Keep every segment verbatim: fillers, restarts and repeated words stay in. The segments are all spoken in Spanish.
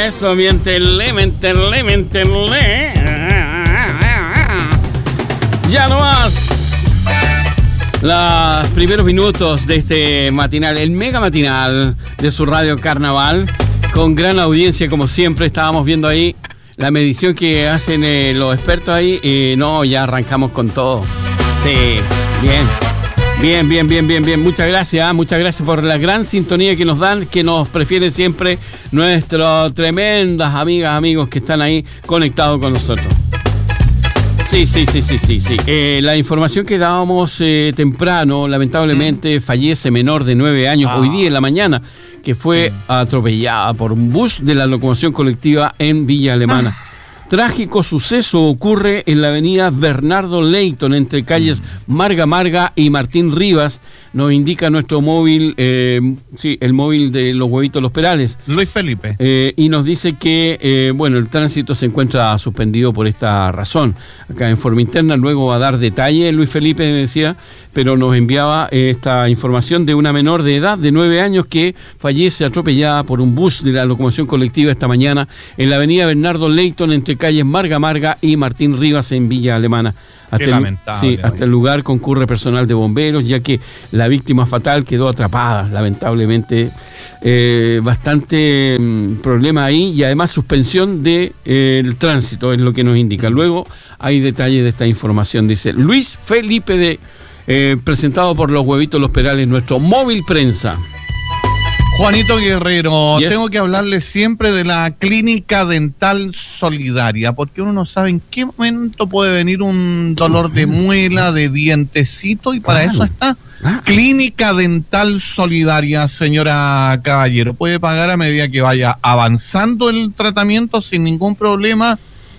Eso, miéntele, miéntele, miéntele. Ya no más. Los primeros minutos de este matinal, el mega matinal de su radio Carnaval, con gran audiencia como siempre. Estábamos viendo ahí la medición que hacen eh, los expertos ahí y no, ya arrancamos con todo. Sí, bien. Bien, bien, bien, bien, bien. Muchas gracias, ¿eh? Muchas gracias por la gran sintonía que nos dan, que nos prefieren siempre nuestros tremendas amigas, amigos que están ahí conectados con nosotros. Sí, sí, sí, sí, sí, sí. Eh, la información que dábamos eh, temprano, lamentablemente mm. fallece menor de nueve años ah. hoy día en la mañana, que fue mm. atropellada por un bus de la locomoción colectiva en Villa Alemana. Ah. Trágico suceso ocurre en la avenida Bernardo Leyton, entre calles Marga Marga y Martín Rivas. Nos indica nuestro móvil, eh, sí, el móvil de los Huevitos Los Perales. Luis Felipe. Eh, y nos dice que, eh, bueno, el tránsito se encuentra suspendido por esta razón. Acá en forma interna, luego va a dar detalle, Luis Felipe decía, pero nos enviaba esta información de una menor de edad de nueve años que fallece atropellada por un bus de la locomoción colectiva esta mañana en la avenida Bernardo Leyton, entre calles Marga Marga y Martín Rivas en Villa Alemana. Hasta Qué el, lamentable. Sí, hasta el lugar concurre personal de bomberos, ya que la víctima fatal quedó atrapada, lamentablemente. Eh, bastante mm, problema ahí y además suspensión del de, eh, tránsito, es lo que nos indica. Luego hay detalles de esta información, dice Luis Felipe, de eh, presentado por los Huevitos Los Perales, nuestro móvil prensa. Juanito Guerrero, yes. tengo que hablarle siempre de la Clínica Dental Solidaria, porque uno no sabe en qué momento puede venir un dolor de muela, de dientecito, y para claro. eso está ah. Clínica Dental Solidaria, señora Caballero. Puede pagar a medida que vaya avanzando el tratamiento sin ningún problema.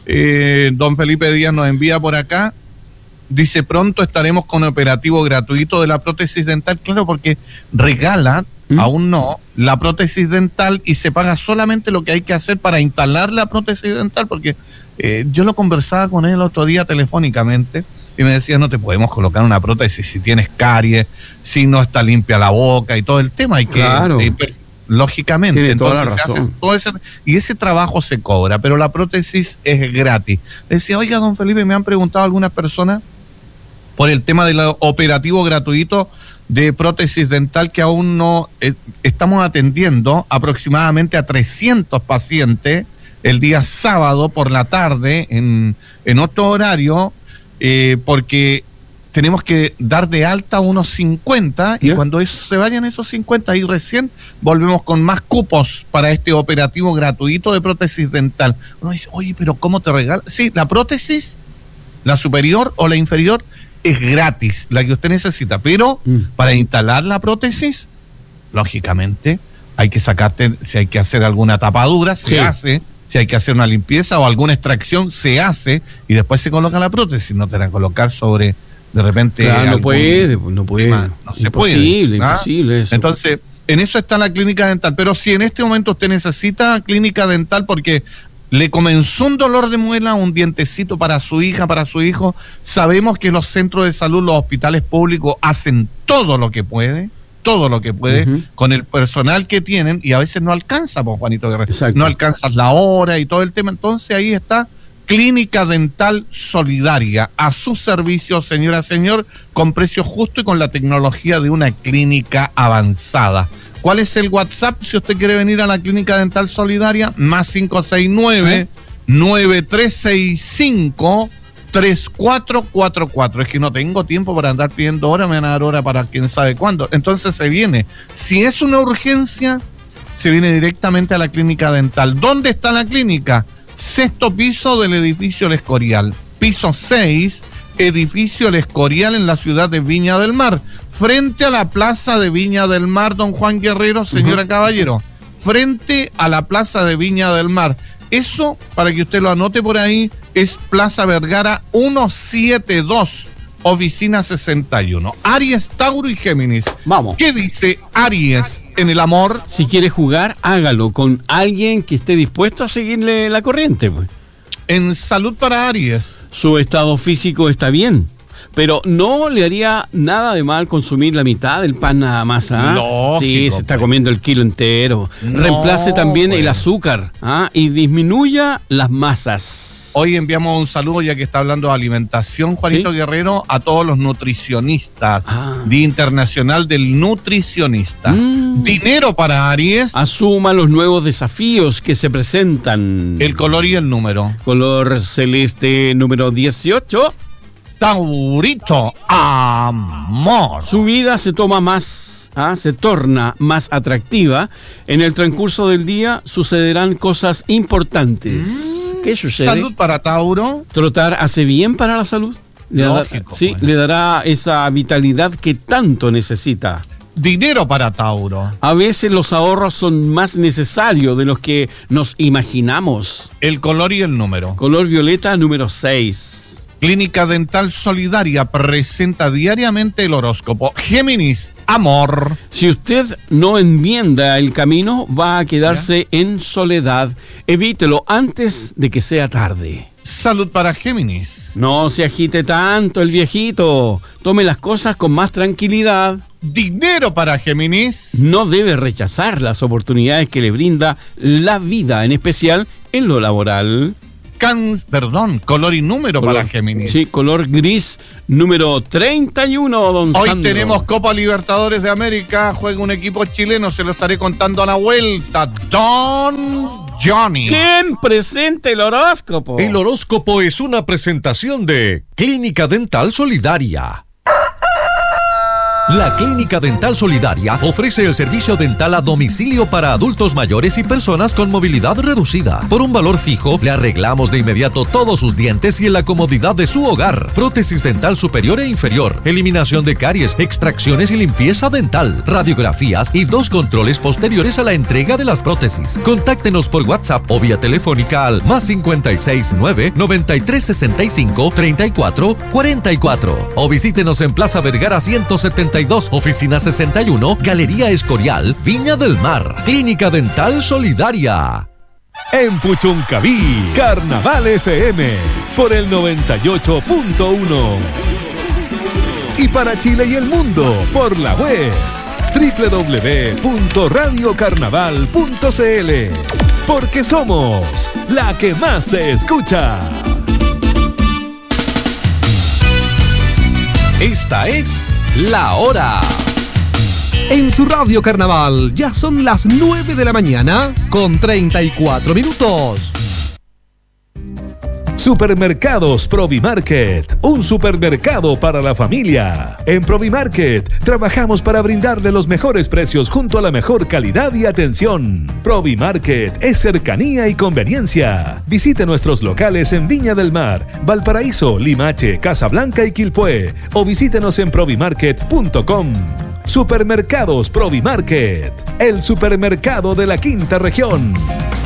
Eh, don Felipe Díaz nos envía por acá. Dice, pronto estaremos con operativo gratuito de la prótesis dental. Claro, porque regala, ¿Mm? aún no, la prótesis dental y se paga solamente lo que hay que hacer para instalar la prótesis dental, porque eh, yo lo conversaba con él el otro día telefónicamente y me decía, no te podemos colocar una prótesis si tienes caries, si no está limpia la boca y todo el tema. Hay que, claro. eh, lógicamente, tiene entonces toda la razón. se hace todo ese, y ese trabajo se cobra, pero la prótesis es gratis. Le decía, oiga, don Felipe, me han preguntado algunas personas por el tema del operativo gratuito de prótesis dental, que aún no eh, estamos atendiendo aproximadamente a trescientos pacientes el día sábado por la tarde en, en otro horario, eh, porque tenemos que dar de alta unos cincuenta y yeah. cuando eso, se vayan esos cincuenta ahí recién volvemos con más cupos para este operativo gratuito de prótesis dental. Uno dice, oye, pero ¿cómo te regalan? Sí, la prótesis, la superior o la inferior, es gratis, la que usted necesita, pero mm. para instalar la prótesis, lógicamente, hay que sacarte, si hay que hacer alguna tapadura, se sí. hace, si hay que hacer una limpieza o alguna extracción, se hace, y después se coloca la prótesis, no te la colocar sobre, de repente... Claro, no puede, no puede, tema, no se imposible, puede, imposible eso. Entonces, en eso está la clínica dental, pero si en este momento usted necesita clínica dental porque le comenzó un dolor de muela, un dientecito para su hija, para su hijo, sabemos que los centros de salud, los hospitales públicos hacen todo lo que puede, todo lo que puede, uh-huh. con el personal que tienen, y a veces no alcanza, pues, Juanito Guerrero, Exacto. no alcanzas la hora y todo el tema. Entonces ahí está Clínica Dental Solidaria, a su servicio, señora, señor, con precio justo y con la tecnología de una clínica avanzada. ¿Cuál es el WhatsApp si usted quiere venir a la Clínica Dental Solidaria? Más cinco seis nueve, nueve tres seis cinco, tres cuatro cuatro cuatro. Es que no tengo tiempo para andar pidiendo hora, me van a dar hora para quién sabe cuándo. Entonces se viene. Si es una urgencia, se viene directamente a la Clínica Dental. ¿Dónde está la clínica? Sexto piso del edificio El Escorial. Piso seis, edificio El Escorial, en la ciudad de Viña del Mar. Frente a la plaza de Viña del Mar, don Juan Guerrero, señora uh-huh. Caballero. Frente a la plaza de Viña del Mar. Eso, para que usted lo anote por ahí, es Plaza Vergara ciento setenta y dos, oficina sesenta y uno. Aries, Tauro y Géminis. Vamos. ¿Qué dice Aries en el amor? Si quiere jugar, hágalo con alguien que esté dispuesto a seguirle la corriente, pues. En salud para Aries. Su estado físico está bien. Pero no le haría nada de mal consumir la mitad del pan nada más. ¿Ah? Lógico, sí, se está pues. comiendo el kilo entero. No, Reemplace también pues. el azúcar, ¿ah? Y disminuya las masas. Hoy enviamos un saludo, ya que está hablando de alimentación, Juanito ¿Sí? Guerrero, a todos los nutricionistas. Ah. Día Internacional del Nutricionista. Mm. Dinero para Aries. Asuma los nuevos desafíos que se presentan. El color y el número. Color celeste número dieciocho. Taurito, amor. Su vida se toma más, ¿ah? se torna más atractiva. En el transcurso del día sucederán cosas importantes. Mm. ¿Qué sucede? Salud para Tauro. Trotar hace bien para la salud. Le, Lógico, da, sí, pues. le dará esa vitalidad que tanto necesita. Dinero para Tauro. A veces los ahorros son más necesarios de los que nos imaginamos. El color y el número. Color violeta número seis. Clínica Dental Solidaria presenta diariamente el horóscopo. Géminis, amor. Si usted no enmienda el camino, va a quedarse ¿Ya? en soledad. Evítelo antes de que sea tarde. Salud para Géminis. No se agite tanto el viejito. Tome las cosas con más tranquilidad. Dinero para Géminis. No debe rechazar las oportunidades que le brinda la vida, en especial en lo laboral. Can, perdón, color y número color, para Géminis. Sí, color gris número treinta y uno, don Hoy Sandro. tenemos Copa Libertadores de América. Juega un equipo chileno, se lo estaré contando a la vuelta. Don Johnny. ¿Quién presenta el horóscopo? El horóscopo es una presentación de Clínica Dental Solidaria. La Clínica Dental Solidaria ofrece el servicio dental a domicilio para adultos mayores y personas con movilidad reducida. Por un valor fijo, le arreglamos de inmediato todos sus dientes y en la comodidad de su hogar. Prótesis dental superior e inferior, eliminación de caries, extracciones y limpieza dental, radiografías y dos controles posteriores a la entrega de las prótesis. Contáctenos por WhatsApp o vía telefónica al más cincuenta y seis nueve, noventa y tres sesenta y cinco, treinta y cuatro cuarenta y cuatro o visítenos en Plaza Vergara ciento setenta y dos, Oficina sesenta y uno, Galería Escorial, Viña del Mar. Clínica Dental Solidaria. En Puchuncaví, Carnaval F M, por el noventa y ocho punto uno. Y para Chile y el mundo, por la web, doble u doble u doble u punto radio carnaval punto c l. Porque somos la que más se escucha. Esta es La Hora. En su radio carnaval ya son las nueve de la mañana con treinta y cuatro minutos. Supermercados Provimarket, un supermercado para la familia. En Provimarket trabajamos para brindarle los mejores precios junto a la mejor calidad y atención. Provimarket es cercanía y conveniencia. Visite nuestros locales en Viña del Mar, Valparaíso, Limache, Casablanca y Quilpué o visítenos en provimarket punto com. Supermercados Provimarket, el supermercado de la quinta región.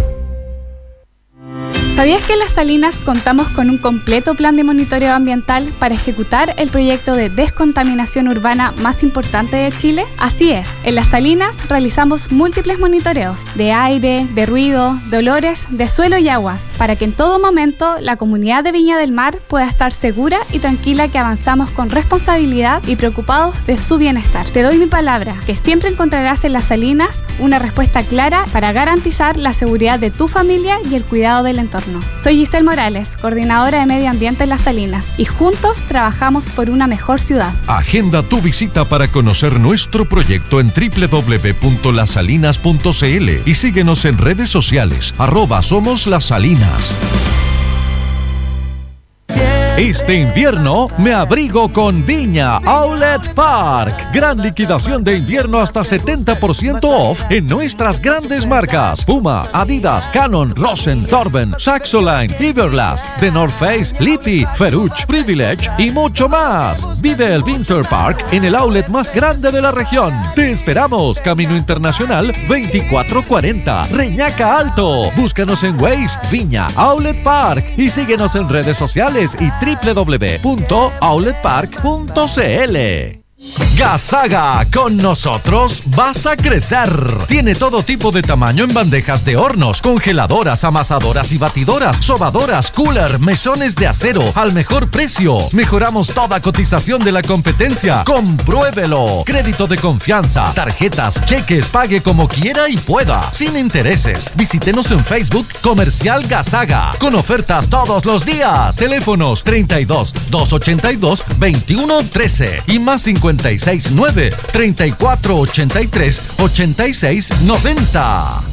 ¿Sabías que en Las Salinas contamos con un completo plan de monitoreo ambiental para ejecutar el proyecto de descontaminación urbana más importante de Chile? Así es, en Las Salinas realizamos múltiples monitoreos de aire, de ruido, de olores, de suelo y aguas, para que en todo momento la comunidad de Viña del Mar pueda estar segura y tranquila que avanzamos con responsabilidad y preocupados de su bienestar. Te doy mi palabra, que siempre encontrarás en Las Salinas una respuesta clara para garantizar la seguridad de tu familia y el cuidado del entorno. Soy Giselle Morales, coordinadora de Medio Ambiente en Las Salinas, y juntos trabajamos por una mejor ciudad. Agenda tu visita para conocer nuestro proyecto en doble u doble u doble u punto las salinas punto c l y síguenos en redes sociales, arroba Somos Las Salinas. Este invierno me abrigo con Viña Outlet Park. Gran liquidación de invierno hasta setenta por ciento off en nuestras grandes marcas: Puma, Adidas, Canon, Rosen, Torben, Saxoline, Everlast, The North Face, Lippy, Ferruch, Privilege y mucho más. Vive el Winter Park en el outlet más grande de la región. Te esperamos, Camino Internacional veinticuatro cuarenta, Reñaca Alto. Búscanos en Waze, Viña Outlet Park, y síguenos en redes sociales y doble u doble u doble u punto outlet park punto c l. Gasaga, con nosotros vas a crecer. Tiene todo tipo de tamaño en bandejas de hornos, congeladoras, amasadoras y batidoras, sobadoras, cooler, mesones de acero, al mejor precio. Mejoramos toda cotización de la competencia. Compruébelo. Crédito de confianza, tarjetas, cheques, pague como quiera y pueda, sin intereses. Visítenos en Facebook Comercial Gasaga, con ofertas todos los días. Teléfonos treinta y dos, doscientos ochenta y dos, veintiuno trece y más cincuenta y seis nueve, treinta y cuatro ochenta y tres, ochenta y seis noventa.